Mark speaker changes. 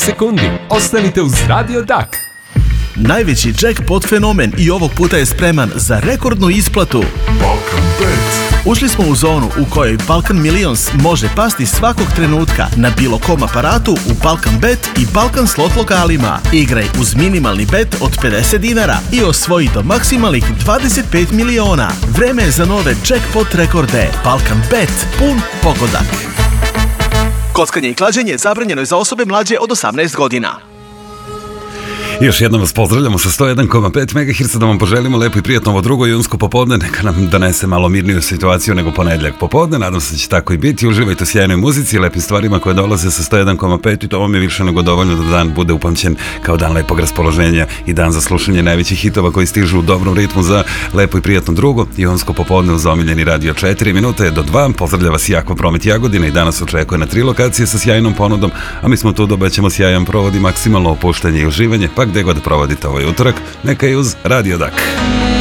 Speaker 1: sekundi. Ostanite uz Radio Dak.
Speaker 2: Najveći jackpot fenomen i ovog puta je spreman za rekordnu isplatu.
Speaker 3: Balkan Bet.
Speaker 2: Ušli smo u zonu u kojoj Balkan Millions može pasti svakog trenutka na bilo kom aparatu u Balkan Bet i Balkan Slot lokalima. Igraj uz minimalni bet od 50 dinara i osvoji do maksimalnih 25 miliona. Vreme je za nove jackpot rekorde. Balkan Bet, pun pogodak. Kockanje i klađenje zabranjeno je za osobe mlađe od 18 godina.
Speaker 4: Još jednom vas pozdravljamo sa 101,5 MHz, da vam poželimo lepo i prijatno ovo drugo junsko popodne, neka nam donese malo mirniju situaciju nego ponedjeljak popodne, nadam se da će tako i biti. Uživajte u sjajnoj muzici i lepim stvarima koje dolaze sa 101,5 i to vam je više nego dovoljno da dan bude upamćen kao dan lepog raspoloženja i dan za slušanje najvećih hitova koji stižu u dobrom ritmu za lepo i prijatno drugo junsko popodne uz omiljeni radio 4 minute do 2. Pozdravlja vas Jakva Promet Jagodina i danas očekuje na 3 lokacije sa sjajnom ponudom, a mi smo tu da obećamo sjajan provod i maksimalno opuštanje i uživanje, pa gde god provodite ovaj utorak, neka i uz Radio Dak.